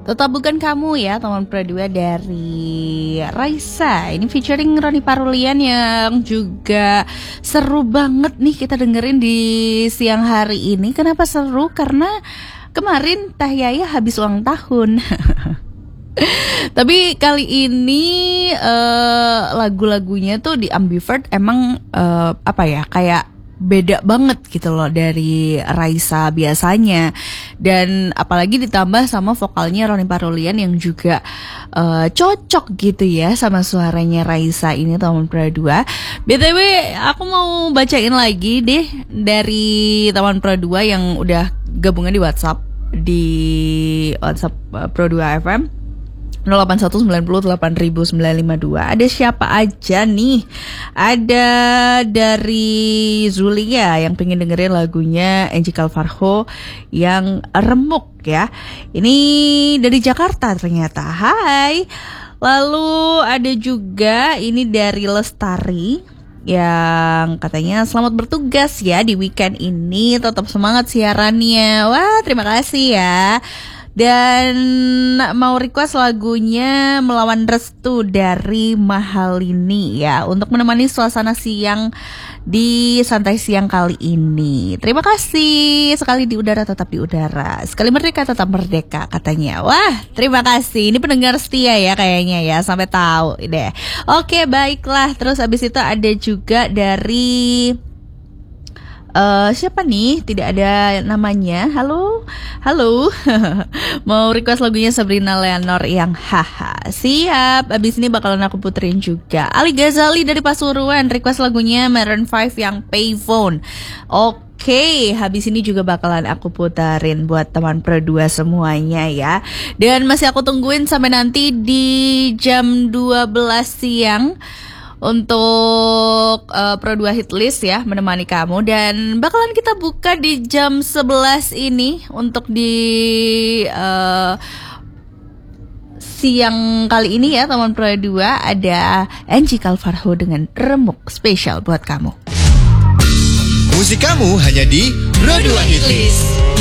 Tetap Bukan Kamu ya, teman Pro2 dari Raisa. Ini featuring Ronny Parulian yang juga seru banget nih kita dengerin di siang hari ini. Kenapa seru? Karena kemarin Teh Yaya habis ulang tahun. Tapi kali ini lagu-lagunya tuh di Ambivert emang kayak beda banget gitu loh dari Raisa biasanya. Dan apalagi ditambah sama vokalnya Ronny Parulian yang juga cocok gitu ya sama suaranya Raisa ini, teman Pro2. BTW aku mau bacain lagi deh dari teman Pro2 yang udah gabungan di WhatsApp Pro2 FM 081908952. Ada siapa aja nih? Ada dari Zulia yang pengen dengerin lagunya Angie Calvarho yang Remuk ya. Ini dari Jakarta ternyata. Hai. Lalu ada juga ini dari Lestari yang katanya selamat bertugas ya di weekend ini, tetap semangat siarannya. Wah, terima kasih ya. Dan mau request lagunya Melawan Restu dari Mahalini ya, untuk menemani suasana siang di santai siang kali ini. Terima kasih. Sekali di udara tetap di udara, sekali merdeka tetap merdeka katanya. Wah, terima kasih. Ini pendengar setia ya kayaknya ya, sampai tahu deh. Oke, baiklah. Terus abis itu ada juga dari siapa nih? Tidak ada namanya. Halo. Mau request lagunya Sabrina Leonor yang Haha. Siap. Abis ini bakalan aku puterin juga. Ali Ghazali dari Pasuruan request lagunya Maroon 5 yang Payphone. Oke, habis ini juga bakalan aku puterin buat teman Pro2 semuanya ya. Dan masih aku tungguin sampai nanti di jam 12 siang untuk Pro2 Hitlist ya, menemani kamu. Dan bakalan kita buka di jam 11 ini untuk di siang kali ini ya, teman Pro2. Ada Angie Calvarho dengan Remuk, spesial buat kamu. Musik kamu hanya di Pro2 Hitlist.